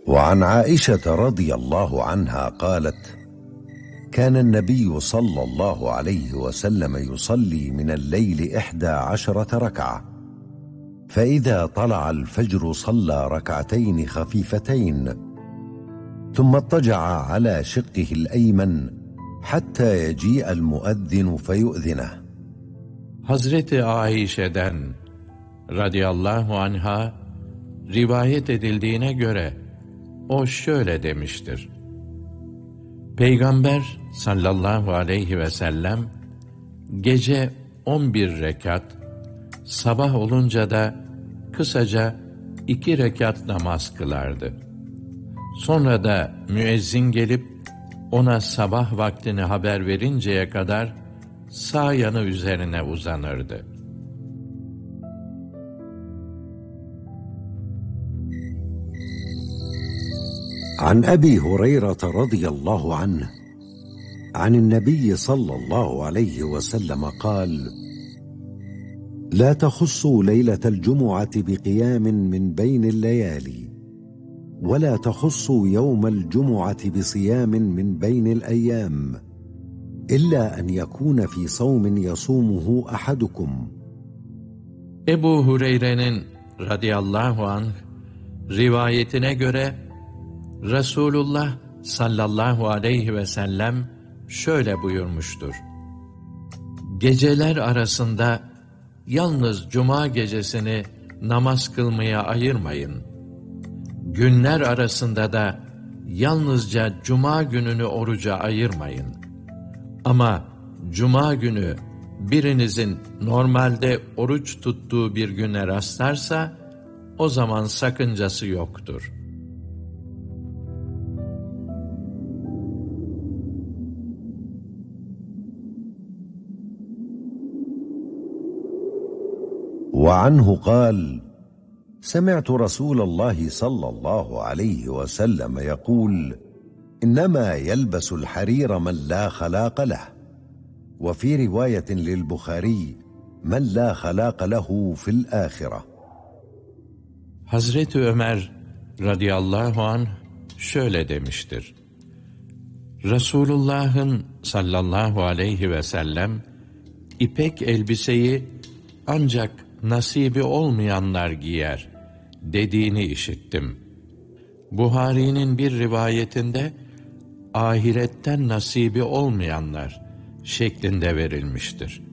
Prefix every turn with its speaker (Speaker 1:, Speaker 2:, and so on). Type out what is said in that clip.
Speaker 1: وعن عائشة رضي الله عنها قالت: كان النبي صلى الله عليه وسلم يصلي من الليل 11 ركعة، فإذا طلع الفجر صلى ركعتين خفيفتين، ثم اضطجع على شقه الأيمن حتى يجيء المؤذن فيؤذنه.
Speaker 2: Hazreti Aişe'den radıyallahu anha rivayet edildiğine göre o şöyle demiştir: Peygamber sallallahu aleyhi ve sellem gece 11 rekat, sabah olunca da kısaca 2 rekat namaz kılardı. Sonra da müezzin gelip ona sabah vaktini haber verinceye kadar sağ yanı üzerine uzanırdı.
Speaker 1: عن أبي هريرة رضي الله عنه عن النبي صلى الله عليه وسلم قال: لا تخصوا ليلة الجمعة بقيام من بين الليالي، ولا تخصوا يوم الجمعة بصيام من بين الأيام، إلا أن يكون في صوم يصومه أحدكم.
Speaker 2: Ebu Hureyre'nin radıyallahu anh rivayetine göre Resulullah sallallahu aleyhi ve sellem şöyle buyurmuştur: Geceler arasında yalnız cuma gecesini namaz kılmaya ayırmayın. Günler arasında da yalnızca cuma gününü oruca ayırmayın. Ama cuma günü birinizin normalde oruç tuttuğu bir güne rastlarsa o zaman sakıncası yoktur.
Speaker 1: وعنه قال: سمعت رسول الله صلى الله عليه وسلم يقول: إنما يلبس الحرير من لا خلاق له، وفي رواية للبخاري: من لا خلاق له في الآخرة.
Speaker 2: Hazreti Ömer radıyallahu anh şöyle demiştir: Resulullah'ın sallallahu aleyhi ve sellem ipek elbiseyi ancak nasibi olmayanlar giyer dediğini işittim. Buhari'nin bir rivayetinde ahiretten nasibi olmayanlar şeklinde verilmiştir.